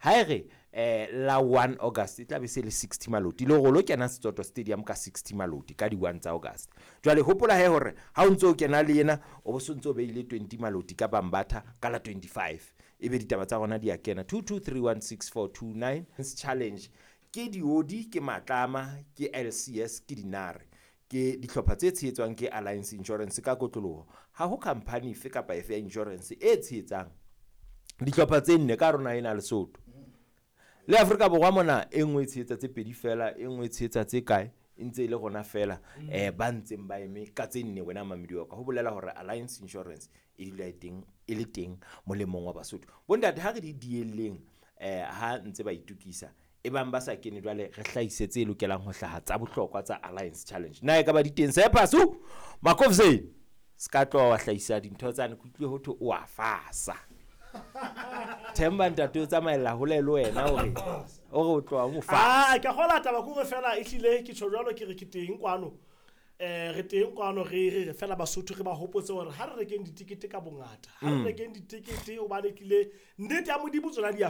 ha re la 1 August e tla be se le 60 Maloti le go lo kena Setsoto Stadium ka 60 Maloti ka di 1 tsa August. Jwale hopola he hore ha o ntse o kena le yena o bo sontse o beile 20 Maloti ka Bambatha ka la 25 ebe ditaba tsa rona di a kena 22316429 challenge ke diodi ke Matlama ke LCS ke Dinare ke dihlopha tse tshehetswang ke Alliance Insurance ka kotloloho ha ho company efe kapa efe ya insurance e tshehetsang dihlopha tse nne ka rona ena Lesotho le Afrika Borwa mona e nngwe tshehetsa tse pedi fela e nngwe tshehetsa tse kae ntse ile gona fela ba ntseng ba eme ka tse nne wena mamedi wa ka ho bolela hore Alliance Insurance e dile e le teng molemong wa Basotho bontate ha re di dieleng ha ntse ba itukisa e bang ba sa kene jwale re hlaisetse e lokelang ho hlaha tsa bohlokwa tsa Alliance Challenge na e ka ba di teng se pasu Makovzeni ska tlo wa hlahisa dintho tsa ne kutlwe ho thwe o a fasa Themba ntate o tsamaela ho le wena hore o tloa mo fa ka gola taba go re fela ehlile ke tshojalo ke re ke teng kwano re teng kwano re fela Basotho re ba hopotse hore ha re rekeng ditikete ka bongata ha re rekeng ditikete o ba lekile nnete ya modimo tsona di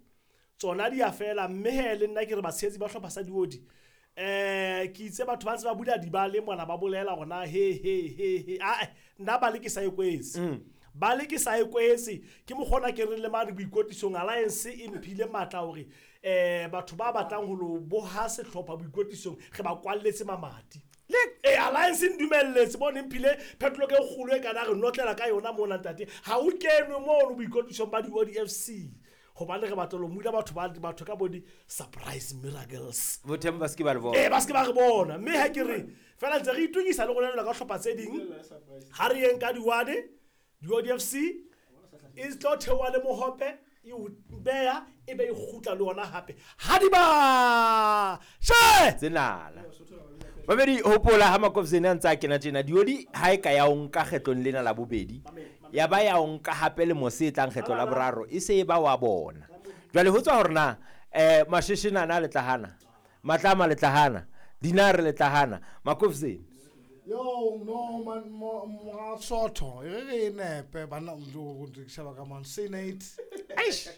a fela mme he le nna ke re batshetsi ba hlopha sa diodi ke itse batho ba ntse ba bula di ba le mona ba bolela gona he nna ba le ke sa ekwetse ba le ke sa ekwetse ke mo gona ke re le mane boikotisong Alliance e mphile matla hore batho ba batlang ho lo boha sehlopha boikotisong ge ba kwalletse mamati le Alliance ndumelletse bone mphile petlo ke kgolo e kana re notlela ka yona mona ntate ha o kenwe mo lo boikotisong ba di ODFC go ba le re batlo mula batho ka bodi surprise miracles bo Themba ske ba re bona ba ske ba re bona mme ha ke re fela ntse re itungisa le gona ka hlopha tse ding ha re yeng ka diwane di ODFC is tlo thewa le mohope e o beya e be e khutla le ona hape ha di ba she tsenala babedi hopola ha Makovzeni a ntse a kena tjena diodi ha e ka ya onka kgetlong lena la bobedi ya ba ya onka hape le mose tlang kgetlo la boraro e se e ba wa bona jwale ho tswa hore na mashishina na le tlahana Matlama le tlahana Dinare le tlahana Makovzeni yo no man mo Sotho e nepe bana ndo ndikshaba ka man Senate eish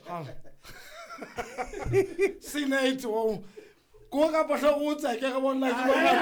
Senate wo go ka batla go tsa ke ga bona ke bona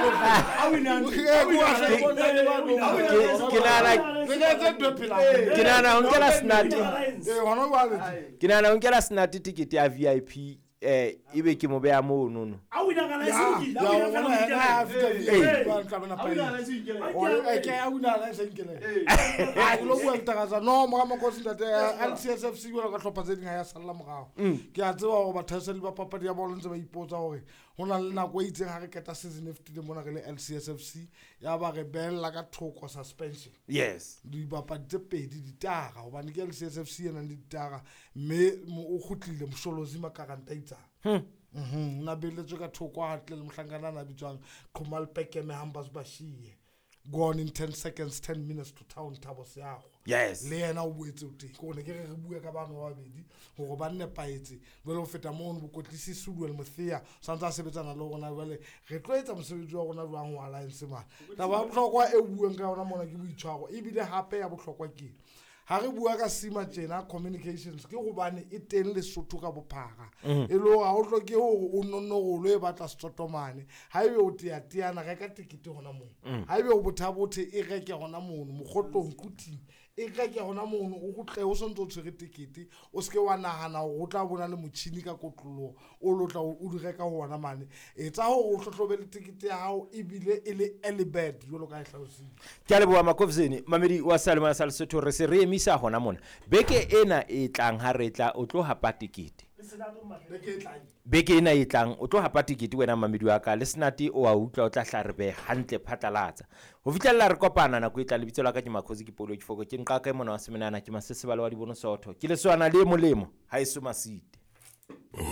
ke nana o nkela snati ticket ya VIP ibe ke mo beya mo nono a wina kana singi ya wona ha Afrika ba ka bana pa o ke a wina la senkele a lo bua ntagaza no mo ga go sintate LCSFC go ka hlopha tse dinga ya salla mogago ke a tseba go bathaseli ba papadi ya bona ntse ba ipotsa gore hona le nako e itseng ha re keta season FT mona re le LCSFC ya ba re bella ka thoko suspension yes di bapadi tse pedi ditaga hobane ke LCSFC ena di ditaga mme o khutlile msholozi makaranta na beletswe ka thoko a tle le mohlankana na bitswang Khumalo Pekeme Hambas Bashiye gone in 10 seconds 10 minutes to town Thabo Seago yes le yena o boetse o teng go ne ke re bua ka bana ba babedi go ba nne paetse bele o feta mo bo kotlisi Sudwel Mothea santsa sebetsana le gona bele re tloetsa mosebetsi wa gona jwang wa Alliance man ta ba botlhokwa e bueng ka ona mona ke boitshwaro e bile hape ya botlhokwa ke ha re bua ka sima tjena communications ke go bane e teng Lesotho ka bophara e lo ga o tloke o nonogolo e batla Setsotomane ha ebe o tiana reka tikete gona mo ha ebe o bothabo e reke gona mo mogotlong kuthi e reke gona mo o go tle o sontse o tshwere tikete o ske wa nagana go tla bona le motšhini ka kotlolo o lotla o di reka go bona mane e tsa go hlotlobele tikete ya hao e bile e le early bird jolo ka e hlausile ke a leboa Makovzeni mamedi wa Salma Lesotho re se re emisa gona mona beke ena e tlang ha re tla o tlo hapa tikete beke ena e tlang o tlo hapa tikete wena mamedi wa ka le Senati o a utlwa o tla hla re be hantle phatlalatsa ho fitlhella re kopana na go itla lebitso la ka ke Makhosi ke Polo Kifoko ke nqa ka mona wa semenana ke Masesebala wa Dibonosotho ke leswana le molemo ha e so masite